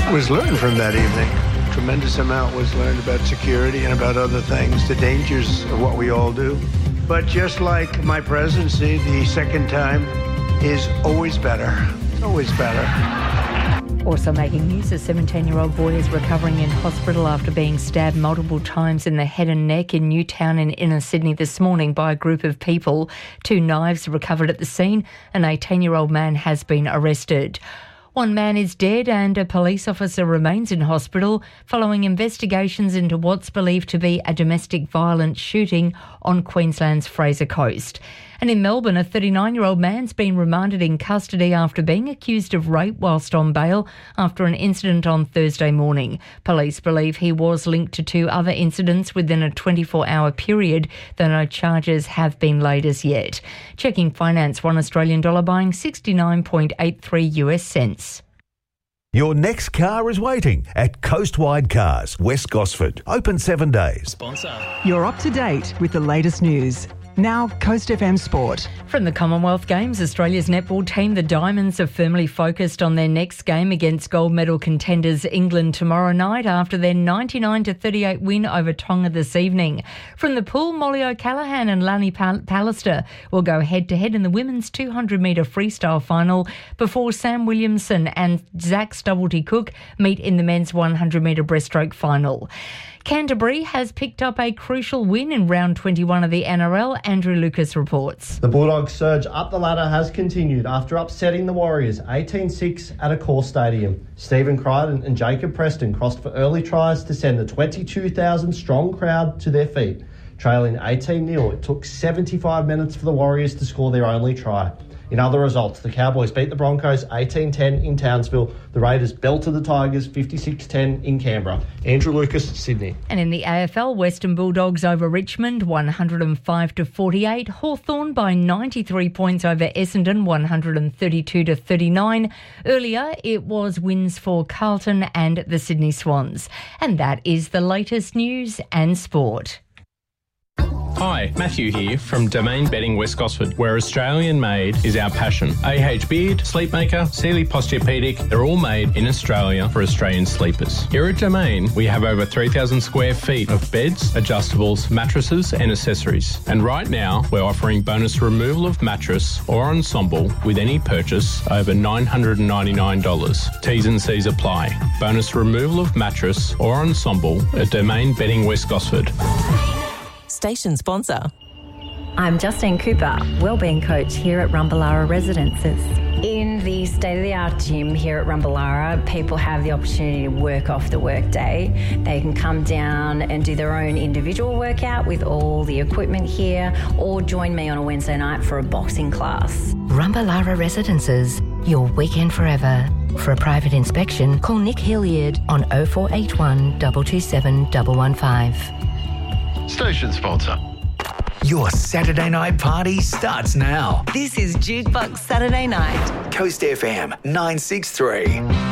was learned from that evening. Tremendous amount was learned about security and about other things, the dangers of what we all do. But just like my presidency, the second time is always better. It's always better. Also making news, a 17-year-old boy is recovering in hospital after being stabbed multiple times in the head and neck in Newtown in inner Sydney this morning by a group of people. 2 knives recovered at the scene. An 18-year-old man has been arrested. 1 man is dead and a police officer remains in hospital following investigations into what's believed to be a domestic violence shooting on Queensland's Fraser Coast. And in Melbourne, a 39-year-old man's been remanded in custody after being accused of rape whilst on bail after an incident on Thursday morning. Police believe he was linked to 2 other incidents within a 24-hour period, though no charges have been laid as yet. Checking finance, $1 Australian dollar buying 69.83 US cents. Your next car is waiting at Coastwide Cars, West Gosford. Open 7 days. Sponsor. You're up to date with the latest news. Now, Coast FM Sport. From the Commonwealth Games, Australia's netball team, the Diamonds, are firmly focused on their next game against gold medal contenders England tomorrow night after their 99-38 win over Tonga this evening. From the pool, Molly O'Callaghan and Lani Pallister will go head-to-head in the women's 200-metre freestyle final before Sam Williamson and Zach Stubblety-Cook meet in the men's 100-metre breaststroke final. Canterbury has picked up a crucial win in round 21 of the NRL. Andrew Lucas reports. The Bulldogs' surge up the ladder has continued after upsetting the Warriors 18-6 at Accor Stadium. Stephen Crichton and Jacob Preston crossed for early tries to send the 22,000-strong crowd to their feet. Trailing 18-0, it took 75 minutes for the Warriors to score their only try. In other results, the Cowboys beat the Broncos 18-10 in Townsville. The Raiders belted the Tigers 56-10 in Canberra. Andrew Lucas, Sydney. And in the AFL, Western Bulldogs over Richmond 105-48. Hawthorn by 93 points over Essendon 132-39. Earlier, it was wins for Carlton and the Sydney Swans. And that is the latest news and sport. Hi, Matthew here from Domain Bedding West Gosford, where Australian made is our passion. AH Beard, Sleepmaker, Sealy Posturepedic, they're all made in Australia for Australian sleepers. Here at Domain, we have over 3,000 square feet of beds, adjustables, mattresses and accessories. And right now, we're offering bonus removal of mattress or ensemble with any purchase over $999. T's and C's apply. Bonus removal of mattress or ensemble at Domain Bedding West Gosford. Station sponsor. I'm Justine Cooper, wellbeing coach here at Rumballara Residences. In the state-of-the-art gym here at Rumballara, people have the opportunity to work off the workday. They can come down and do their own individual workout with all the equipment here, or join me on a Wednesday night for a boxing class. Rumballara Residences, your weekend forever. For a private inspection, call Nick Hilliard on 0481 227 115. Station sponsor. Your Saturday night party starts now. This is Jukebox Saturday Night. Coast FM 963.